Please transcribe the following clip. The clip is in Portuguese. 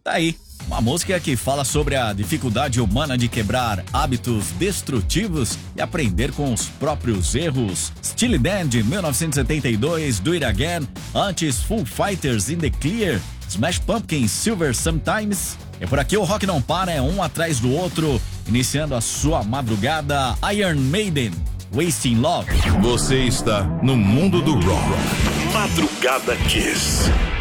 Tá aí, uma música que fala sobre a dificuldade humana de quebrar hábitos destrutivos e aprender com os próprios erros. Steely Dan, de 1972, Do It Again, antes Foo Fighters, In The Clear, Smash Pumpkins, Silver Sometimes. E por aqui o rock não para, é um atrás do outro, iniciando a sua madrugada, Iron Maiden, Wasting Love. Você está no mundo do rock. Madrugada Kiss.